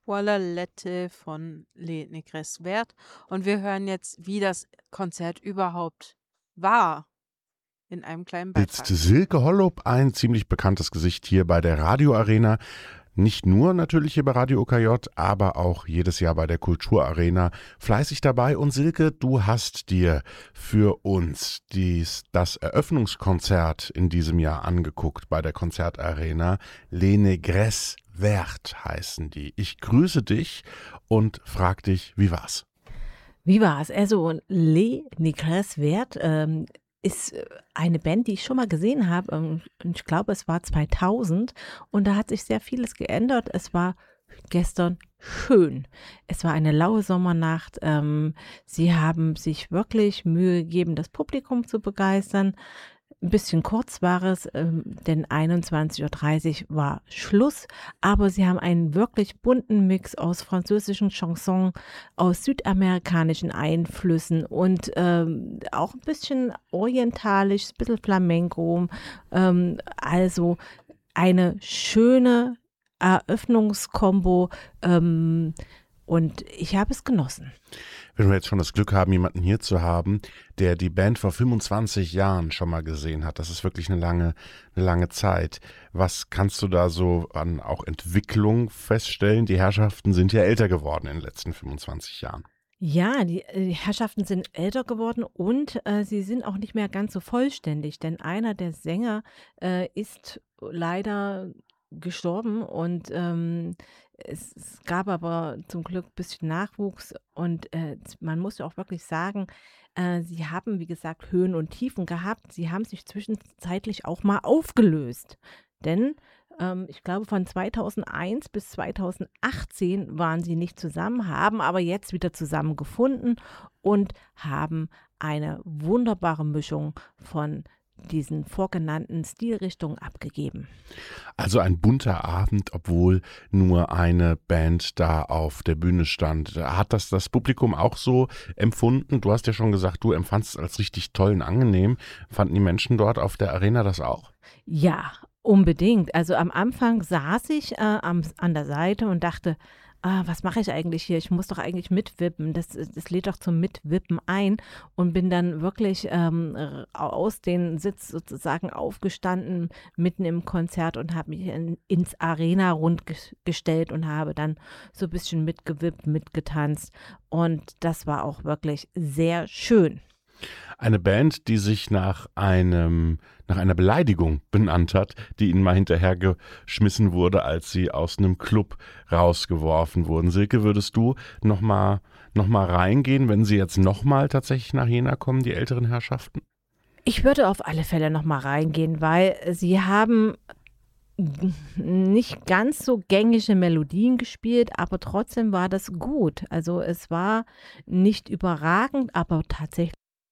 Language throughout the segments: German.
Wallalette von Les Négresses Vertes und wir hören jetzt, wie das Konzert überhaupt war in einem kleinen Sitzt Beitrag. Silke Hollup, ein ziemlich bekanntes Gesicht hier bei der Radio Arena. Nicht nur natürlich hier bei Radio OKJ, aber auch jedes Jahr bei der Kulturarena fleißig dabei. Und Silke, du hast dir für uns das Eröffnungskonzert in diesem Jahr angeguckt bei der Konzertarena. Les Négresses Vertes heißen die. Ich grüße dich und frag dich, wie war's? Wie war's? Also, Les Négresses Vertes ist eine Band, die ich schon mal gesehen habe. Und ich glaube, es war 2000 und da hat sich sehr vieles geändert. Es war gestern schön. Es war eine laue Sommernacht. Sie haben sich wirklich Mühe gegeben, das Publikum zu begeistern. Ein bisschen kurz war es, denn 21:30 Uhr war Schluss, aber sie haben einen wirklich bunten Mix aus französischen Chansons, aus südamerikanischen Einflüssen und auch ein bisschen orientalisch, ein bisschen Flamenco. Also eine schöne Eröffnungskombo und ich habe es genossen. Wenn wir jetzt schon das Glück haben, jemanden hier zu haben, der die Band vor 25 Jahren schon mal gesehen hat, das ist wirklich eine lange Zeit. Was kannst du da so an auch Entwicklung feststellen? Die Herrschaften sind ja älter geworden in den letzten 25 Jahren. Ja, die Herrschaften sind älter geworden und sie sind auch nicht mehr ganz so vollständig, denn einer der Sänger ist leider gestorben und es gab aber zum Glück ein bisschen Nachwuchs und man muss ja auch wirklich sagen, sie haben, wie gesagt, Höhen und Tiefen gehabt. Sie haben sich zwischenzeitlich auch mal aufgelöst, denn ich glaube, von 2001 bis 2018 waren sie nicht zusammen, haben aber jetzt wieder zusammengefunden und haben eine wunderbare Mischung von diesen vorgenannten Stilrichtungen abgegeben. Also ein bunter Abend, obwohl nur eine Band da auf der Bühne stand. Hat das Publikum auch so empfunden? Du hast ja schon gesagt, du empfandst es als richtig toll und angenehm. Fanden die Menschen dort auf der Arena das auch? Ja, unbedingt. Also am Anfang saß ich an der Seite und dachte, was mache ich eigentlich hier? Ich muss doch eigentlich mitwippen. Das lädt doch zum Mitwippen ein und bin dann wirklich aus dem Sitz sozusagen aufgestanden, mitten im Konzert und habe mich ins Arena-Rund gestellt und habe dann so ein bisschen mitgewippt, mitgetanzt. Und das war auch wirklich sehr schön. Eine Band, die sich nach einer Beleidigung benannt hat, die ihnen mal hinterhergeschmissen wurde, als sie aus einem Club rausgeworfen wurden. Silke, würdest du noch mal reingehen, wenn sie jetzt noch mal tatsächlich nach Jena kommen, die älteren Herrschaften? Ich würde auf alle Fälle noch mal reingehen, weil sie haben nicht ganz so gängige Melodien gespielt, aber trotzdem war das gut. Also es war nicht überragend, aber tatsächlich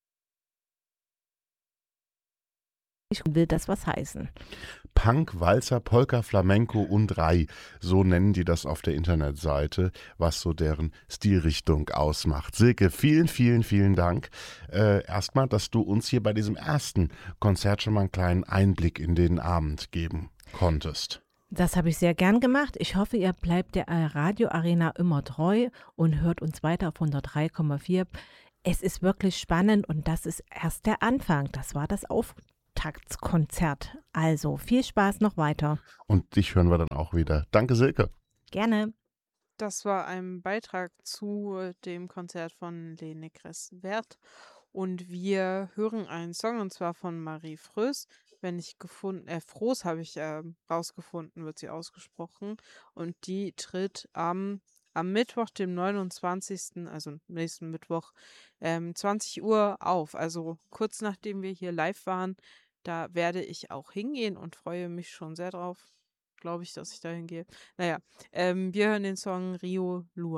will das was heißen. Punk, Walzer, Polka, Flamenco und Rai, so nennen die das auf der Internetseite, was so deren Stilrichtung ausmacht. Silke, vielen, vielen, vielen Dank. Erstmal, dass du uns hier bei diesem ersten Konzert schon mal einen kleinen Einblick in den Abend geben konntest. Das habe ich sehr gern gemacht. Ich hoffe, ihr bleibt der Radio Arena immer treu und hört uns weiter auf 103,4. Es ist wirklich spannend und das ist erst der Anfang. Das war das Auftaktskonzert. Also viel Spaß noch weiter. Und dich hören wir dann auch wieder. Danke, Silke. Gerne. Das war ein Beitrag zu dem Konzert von Les Négresses Vertes und wir hören einen Song und zwar von Marie Frös. Froß habe ich rausgefunden, wird sie ausgesprochen und die tritt am Mittwoch, dem 29., also nächsten Mittwoch, 20 Uhr auf. Also kurz nachdem wir hier live waren, da werde ich auch hingehen und freue mich schon sehr drauf. Glaube ich, dass ich da hingehe. Naja, wir hören den Song Rio Lua.